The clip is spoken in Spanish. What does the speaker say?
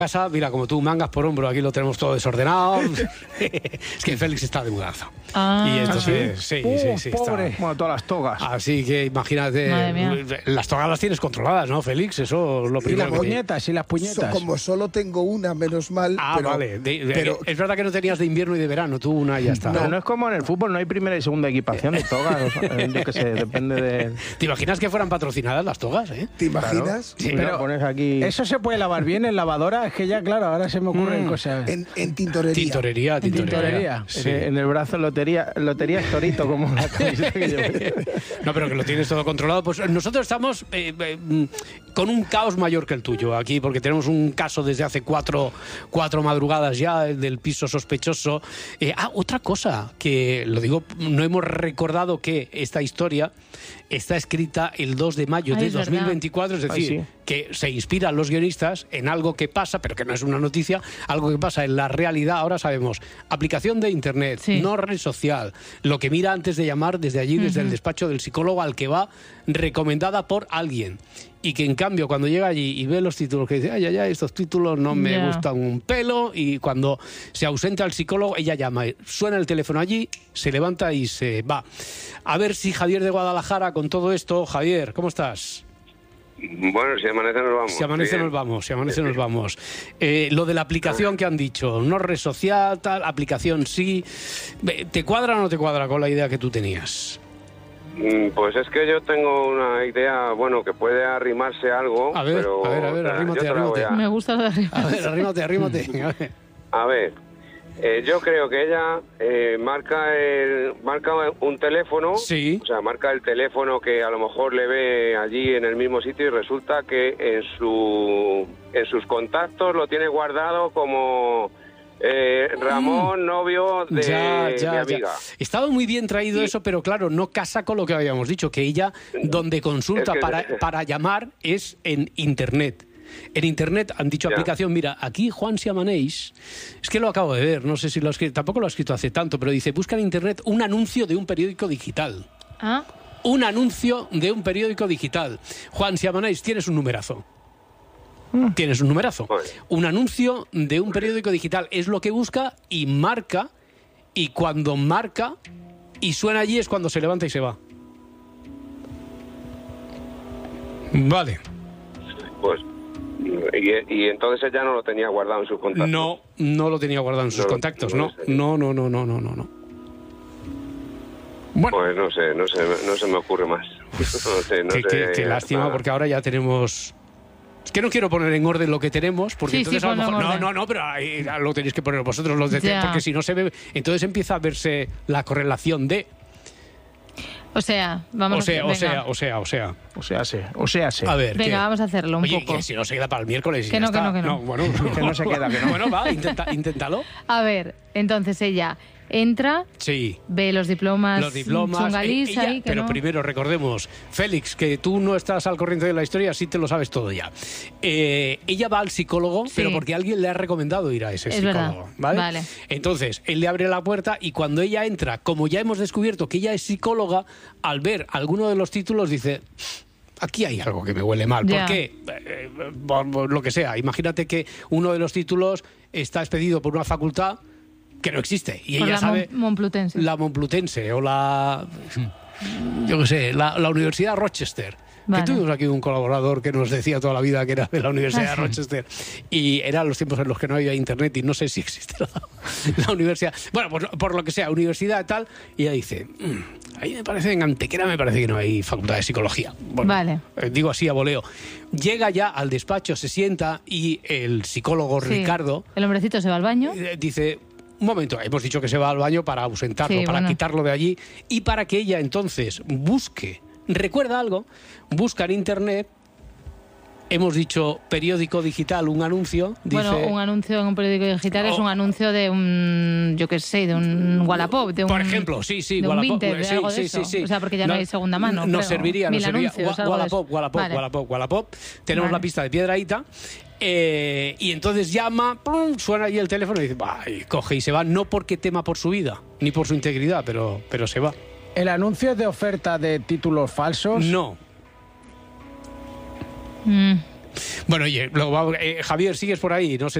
casa, mira, como tú, mangas por hombro, aquí lo tenemos todo desordenado. Es que Félix está de mudanza. Y entonces, sí, pobre. está. Bueno, todas las togas. Así que imagínate, las togas las tienes controladas, ¿no, Félix? Eso es lo primero. Y las puñetas. Como solo tengo una, menos mal. Pero, vale. Pero es verdad que no tenías de invierno y de verano, tú una y ya está. No es como en el fútbol, no hay primera y segunda equipación de togas. Yo qué sé, depende de... ¿Te imaginas que fueran patrocinadas las togas, ¿Te imaginas? Claro. Sí, pero pones aquí... Eso se puede lavar bien en lavadora, es que ya, claro, ahora se me ocurren cosas. En tintorería. Tintorería. Sí. En el brazo lotería es torito, como la camiseta que llevo. No, pero que lo tienes todo controlado. Pues nosotros estamos con un caos mayor que el tuyo aquí, porque tenemos un caso desde hace cuatro madrugadas ya, del piso sospechoso. Otra cosa, que lo digo, no hemos recordado que esta historia está escrita el 2 de mayo de 2024, es decir, que se inspiran los guionistas en algo que pasa, pero que no es una noticia, algo que pasa en la realidad. Ahora sabemos, aplicación de internet, no red social, lo que mira antes de llamar desde allí, desde el despacho del psicólogo al que va, recomendada por alguien. Y que en cambio cuando llega allí y ve los títulos, que dice, ay, estos títulos no me gustan un pelo, y cuando se ausenta el psicólogo, ella llama, suena el teléfono allí, se levanta y se va. A ver si Javier de Guadalajara, con todo esto, Javier, ¿cómo estás? Bueno, si amanece nos vamos. Si amanece nos vamos. Lo de la aplicación que han dicho, no red social, tal, aplicación sí. ¿Te cuadra o no te cuadra con la idea que tú tenías? Pues es que yo tengo una idea, bueno, que puede arrimarse algo. A ver, arrímate. Me gusta lo de arrimarse. A ver, arrímate. A ver, yo creo que ella marca un teléfono, sí. O sea, marca el teléfono que a lo mejor le ve allí en el mismo sitio y resulta que en sus contactos lo tiene guardado como... Ramón, novio de mi amiga. Estaba muy bien traído eso, pero claro, no casa con lo que habíamos dicho, que ella donde consulta para llamar es en Internet. En Internet han dicho aplicación, mira, aquí Juan Siamaneix, es que lo acabo de ver, no sé si lo ha escrito, tampoco lo ha escrito hace tanto, pero dice, busca en Internet un anuncio de un periódico digital. Un anuncio de un periódico digital. Juan Siamaneix, tienes un numerazo. Tienes un numerazo. Un anuncio de un periódico digital es lo que busca y marca, y cuando marca y suena allí es cuando se levanta y se va. Vale. Pues y entonces ella no lo tenía guardado en sus contactos. No lo tenía guardado en sus contactos, no. Bueno. Pues no se me ocurre más. Qué lástima, porque ahora ya tenemos... Es que no quiero poner en orden lo que tenemos, porque entonces a lo mejor... No, pero ahí lo tenéis que poner vosotros, los de porque si no se ve... Entonces empieza a verse la correlación de... O sea. A ver, venga, vamos a hacerlo un poco. Que si no se queda para el miércoles y que ya no. Bueno, que no se queda, que no. Bueno, va, inténtalo. A ver, entonces ella... entra, ve los diplomas chungalís ahí, pero primero recordemos, Félix, que tú no estás al corriente de la historia, sí te lo sabes todo ya. Ella va al psicólogo, pero porque alguien le ha recomendado ir a ese psicólogo, ¿vale? Entonces, él le abre la puerta y cuando ella entra, como ya hemos descubierto que ella es psicóloga, al ver alguno de los títulos dice... Aquí hay algo que me huele mal. ¿Por qué? Por lo que sea. Imagínate que uno de los títulos está expedido por una facultad que no existe. Y ella sabe... La Momplutense o la... Yo qué sé, la Universidad Rochester. Que tuvimos aquí un colaborador que nos decía toda la vida que era de la Universidad de Rochester. Y eran los tiempos en los que no había internet y no sé si existe la universidad. Bueno, pues por lo que sea, universidad tal. Y ella dice, ahí me parece, en Antequera me parece que no hay facultad de psicología. Bueno, digo así a voleo. Llega ya al despacho, se sienta y el psicólogo Ricardo... El hombrecito se va al baño. Dice... Un momento, hemos dicho que se va al baño para ausentarlo, para quitarlo de allí y para que ella entonces busque, recuerda algo, busca en internet, hemos dicho periódico digital, un anuncio. Dice, bueno, un anuncio en un periódico digital es un anuncio de un, yo qué sé, de un Wallapop. Por ejemplo, de Wallapop, un Vinted, de algo de eso. O sea, porque ya no hay segunda mano. Nos serviría. Wallapop. Tenemos la pista de Piedrahíta. Y entonces llama, ¡pum!, suena ahí el teléfono y dice, y coge y se va, no porque tema por su vida, ni por su integridad, pero se va. ¿El anuncio es de oferta de títulos falsos? No. Bueno, oye, luego, Javier, ¿sigues por ahí? No sé.